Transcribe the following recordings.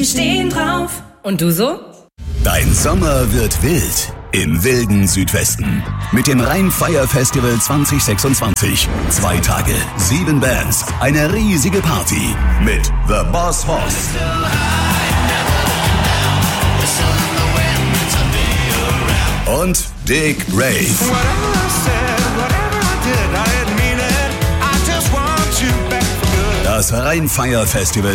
stehen drauf. Und du so? Dein Sommer wird wild im wilden Südwesten. Mit dem Rhein-Fire-Festival 2026. 2 Tage, 7 Bands, eine riesige Party mit The Boss Hoss. Und Dick Rave. Das Rhein-Fire-Festival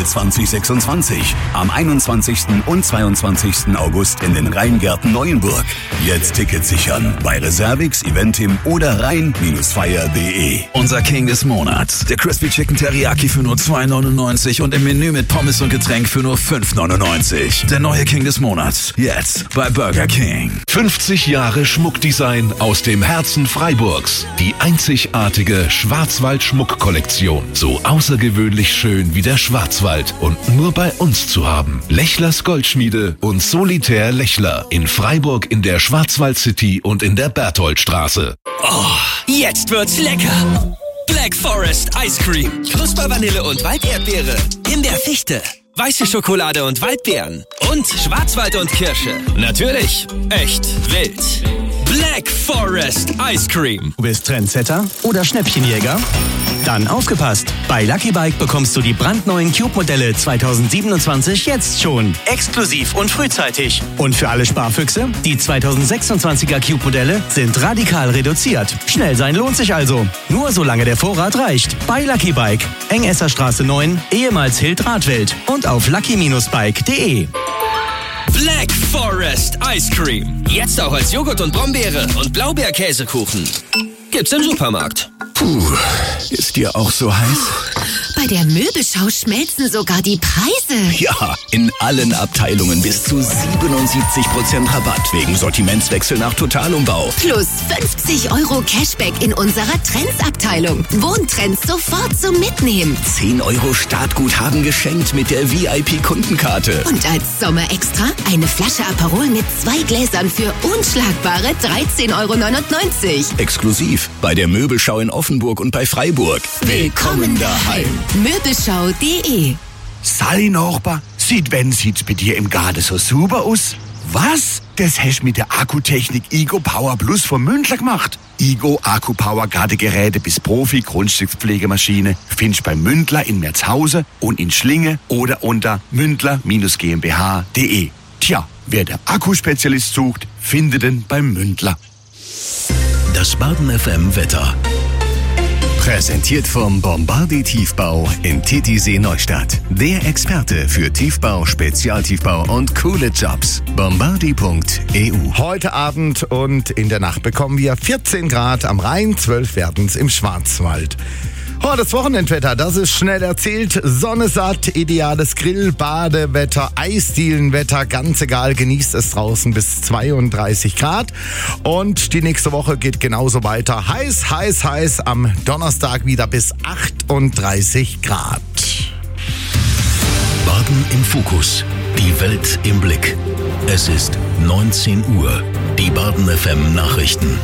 2026. Am 21. und 22. August in den Rheingärten Neuenburg. Jetzt Tickets sichern bei Reservix, Eventim oder rhein-fire.de. Unser King des Monats. Der Crispy Chicken Teriyaki für nur 2,99 und im Menü mit Pommes und Getränk für nur 5,99. Der neue King des Monats. Jetzt bei Burger King. 50 Jahre Schmuckdesign aus dem Herzen Freiburgs. Die einzigartige Schwarzwald-Schmuck-Kollektion. So außergewöhnlich schön wie der Schwarzwald und nur bei uns zu haben. Lechlers Goldschmiede und Solitär Lechler in Freiburg in der Schwarzwald City und in der Bertholdstraße. Oh, jetzt wird's lecker. Black Forest Ice Cream. Knusper Vanille und Walderdbeere. Himbeerfichte. Weiße Schokolade und Waldbeeren. Und Schwarzwald und Kirsche. Natürlich echt wild. Black Forest Ice Cream. Du bist Trendsetter oder Schnäppchenjäger? Dann aufgepasst! Bei Lucky Bike bekommst du die brandneuen Cube-Modelle 2027 jetzt schon. Exklusiv und frühzeitig. Und für alle Sparfüchse, die 2026er Cube-Modelle sind radikal reduziert. Schnell sein lohnt sich also. Nur solange der Vorrat reicht. Bei Lucky Bike. Engesserstraße 9, ehemals Hild-Radwelt. Und auf lucky-bike.de. Black Forest Ice Cream. Jetzt auch als Joghurt und Brombeere und Blaubeerkäsekuchen. Gibt's im Supermarkt. Puh, ist dir auch so heiß? Bei der Möbelschau schmelzen sogar die Preise. Ja, in allen Abteilungen bis zu 77% Rabatt wegen Sortimentswechsel nach Totalumbau. Plus 50 € Cashback in unserer Trends-Abteilung. Wohntrends sofort zum Mitnehmen. 10 € Startguthaben geschenkt mit der VIP-Kundenkarte. Und als Sommerextra eine Flasche Aperol mit 2 Gläsern für unschlagbare 13,99 €. Exklusiv bei der Möbelschau in Offenburg und bei Freiburg. Willkommen daheim. Möbelschau.de. Sally Nachbar, sieht's bei dir im Garten so super aus? Was? Das hast du mit der Akkutechnik Igo Power Plus von Mündler gemacht. Igo Akku Power Gartengeräte bis Profi Grundstückspflegemaschine findest bei Mündler in Merzhausen und in Schlinge oder unter mündler-gmbh.de. Tja, wer der Akkuspezialist sucht, findet den beim Mündler. Das Baden FM Wetter. Präsentiert vom Bombardier Tiefbau in Titisee Neustadt. Der Experte für Tiefbau, Spezialtiefbau und coole Jobs. Bombardier.eu. Heute Abend und in der Nacht bekommen wir 14 Grad am Rhein, 12 werden's im Schwarzwald. Oh, das Wochenendwetter, das ist schnell erzählt. Sonne satt, ideales Grill, Badewetter, Eisdielenwetter, ganz egal, genießt es draußen bis 32 Grad. Und die nächste Woche geht genauso weiter. Heiß, heiß, heiß, am Donnerstag wieder bis 38 Grad. Baden im Fokus, die Welt im Blick. Es ist 19 Uhr, die Baden FM Nachrichten.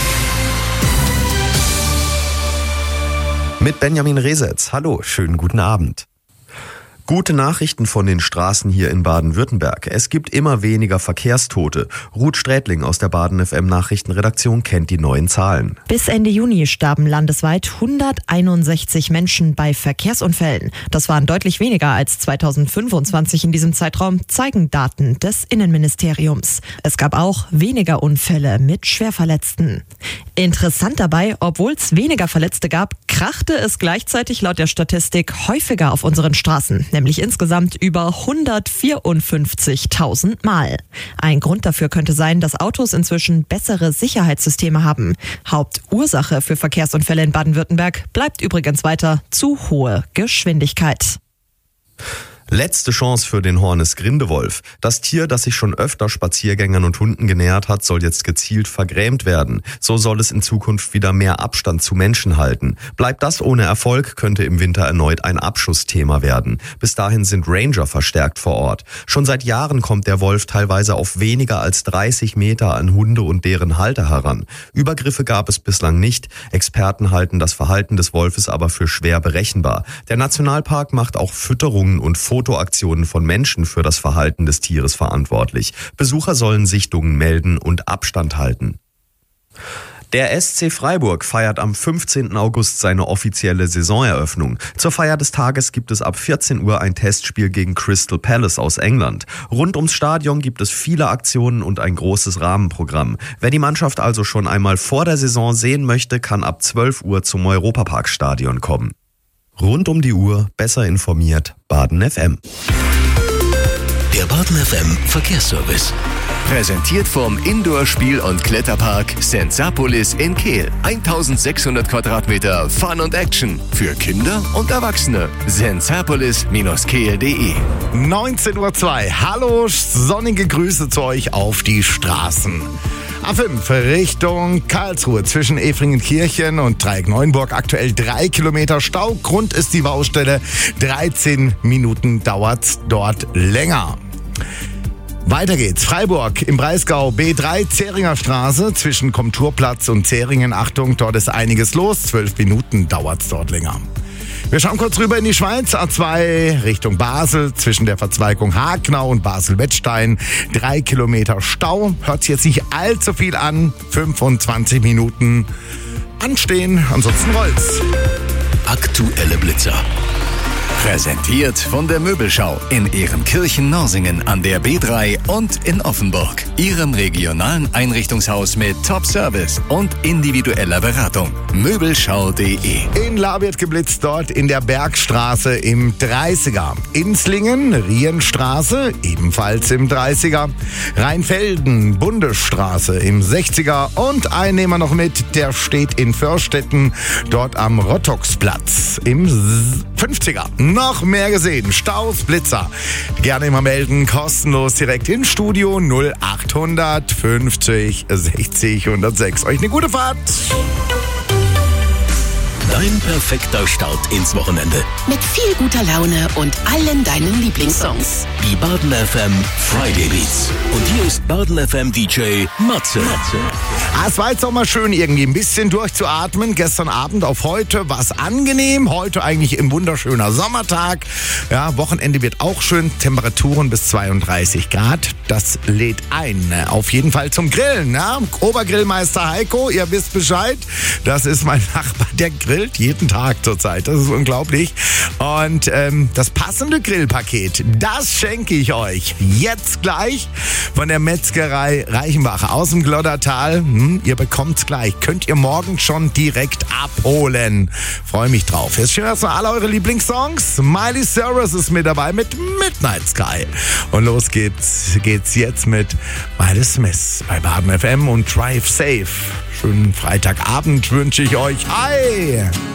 Mit Benjamin Resetz. Hallo, schönen guten Abend. Gute Nachrichten von den Straßen hier in Baden-Württemberg. Es gibt immer weniger Verkehrstote. Ruth Strätling aus der Baden FM Nachrichtenredaktion kennt die neuen Zahlen. Bis Ende Juni starben landesweit 161 Menschen bei Verkehrsunfällen. Das waren deutlich weniger als 2025 in diesem Zeitraum, zeigen Daten des Innenministeriums. Es gab auch weniger Unfälle mit Schwerverletzten. Interessant dabei, obwohl es weniger Verletzte gab, krachte es gleichzeitig laut der Statistik häufiger auf unseren Straßen, nämlich insgesamt über 154.000 Mal. Ein Grund dafür könnte sein, dass Autos inzwischen bessere Sicherheitssysteme haben. Hauptursache für Verkehrsunfälle in Baden-Württemberg bleibt übrigens weiter zu hohe Geschwindigkeit. Letzte Chance für den Hornis-Grindewolf. Das Tier, das sich schon öfter Spaziergängern und Hunden genähert hat, soll jetzt gezielt vergrämt werden. So soll es in Zukunft wieder mehr Abstand zu Menschen halten. Bleibt das ohne Erfolg, könnte im Winter erneut ein Abschussthema werden. Bis dahin sind Ranger verstärkt vor Ort. Schon seit Jahren kommt der Wolf teilweise auf weniger als 30 Meter an Hunde und deren Halter heran. Übergriffe gab es bislang nicht. Experten halten das Verhalten des Wolfes aber für schwer berechenbar. Der Nationalpark macht auch Fütterungen und Fotos Fotoaktionen von Menschen für das Verhalten des Tieres verantwortlich. Besucher sollen Sichtungen melden und Abstand halten. Der SC Freiburg feiert am 15. August seine offizielle Saisoneröffnung. Zur Feier des Tages gibt es ab 14 Uhr ein Testspiel gegen Crystal Palace aus England. Rund ums Stadion gibt es viele Aktionen und ein großes Rahmenprogramm. Wer die Mannschaft also schon einmal vor der Saison sehen möchte, kann ab 12 Uhr zum Europapark-Stadion kommen. Rund um die Uhr, besser informiert, Baden FM. Der Baden FM Verkehrsservice. Präsentiert vom Indoor-Spiel- und Kletterpark Sensapolis in Kehl. 1600 Quadratmeter Fun und Action für Kinder und Erwachsene. sensapolis-kehl.de 19:02 Uhr. Hallo, sonnige Grüße zu euch auf die Straßen. A5 Richtung Karlsruhe zwischen Efringenkirchen und Dreieck-Neuenburg. Aktuell 3 Kilometer Stau. Grund ist die Baustelle. 13 Minuten dauert's dort länger. Weiter geht's. Freiburg im Breisgau, B3 Zähringer Straße zwischen Komturplatz und Zähringen. Achtung, dort ist einiges los. 12 Minuten dauert's dort länger. Wir schauen kurz rüber in die Schweiz. A2 Richtung Basel zwischen der Verzweigung Hagnau und Basel-Wettstein. 3 Kilometer Stau. Hört sich jetzt nicht allzu viel an. 25 Minuten anstehen. Ansonsten rollt's. Aktuelle Blitzer. Präsentiert von der Möbelschau in Ehrenkirchen-Norsingen an der B3 und in Offenburg. Ihrem regionalen Einrichtungshaus mit Top-Service und individueller Beratung. Möbelschau.de. In Lahr wird geblitzt, dort in der Bergstraße im 30er. Inslingen, Rienstraße, ebenfalls im 30er. Rheinfelden, Bundesstraße im 60er. Und einen nehmen wir noch mit, der steht in Förstetten, dort am Rottoksplatz im 50er. Noch mehr gesehen. Staus, Blitzer. Gerne immer melden. Kostenlos direkt ins Studio 0800 50 60 106. Euch eine gute Fahrt. Dein perfekter Start ins Wochenende. Mit viel guter Laune und allen deinen Lieblingssongs. Die Baden FM Friday Beats. Und hier ist Baden FM DJ Matze. Es war jetzt auch mal schön, irgendwie ein bisschen durchzuatmen. Gestern Abend auf heute war es angenehm. Heute eigentlich ein wunderschöner Sommertag. Ja, Wochenende wird auch schön. Temperaturen bis 32 Grad. Das lädt ein. Auf jeden Fall zum Grillen. Ja? Obergrillmeister Heiko, ihr wisst Bescheid. Das ist mein Nachbar, der grillt jeden Tag zurzeit. Das ist unglaublich. Und das passende Grillpaket, das schenke ich euch jetzt gleich von der Metzgerei Reichenbach aus dem Gloddertal. Ihr bekommt's gleich. Könnt ihr morgen schon direkt abholen. Freue mich drauf. Jetzt schön erstmal alle eure Lieblingssongs. Miley Cyrus ist mit dabei mit Midnight Sky. Und los geht's jetzt mit Miley Smith bei Baden FM und Drive Safe. Schönen Freitagabend wünsche ich euch. Hi!